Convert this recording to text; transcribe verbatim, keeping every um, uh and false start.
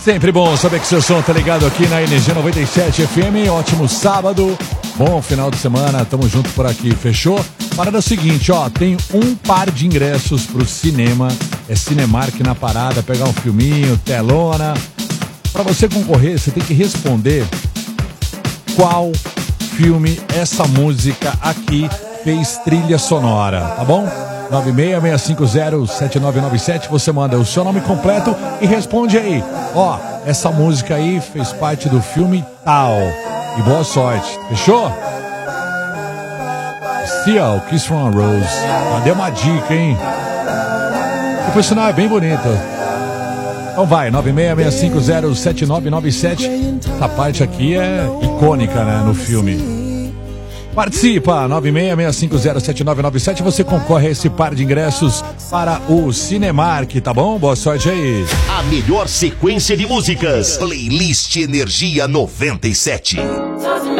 Sempre bom saber que seu som tá ligado aqui na Energia noventa e sete F M. Ótimo sábado, bom final de semana, tamo junto por aqui, fechou? Parada é o seguinte, ó, tem um par de ingressos pro cinema, é Cinemark na parada, pegar um filminho, telona. Pra você concorrer, você tem que responder qual filme essa música aqui fez trilha sonora, tá bom? nove seis seis cinco zero sete nove nove sete, você manda o seu nome completo e responde aí. Ó, essa música aí fez parte do filme tal. E boa sorte, fechou? Seal, Kiss from a Rose. Já deu uma dica, hein? E por sinal é bem bonito. Então vai, nove seis seis cinco zero sete nove nove sete. Essa parte aqui é icônica, né, no filme. Participa, nove seis seis cinco zero sete nove nove sete, você concorre a esse par de ingressos para o Cinemark, tá bom? Boa sorte aí. A melhor sequência de músicas, Playlist Energia noventa e sete.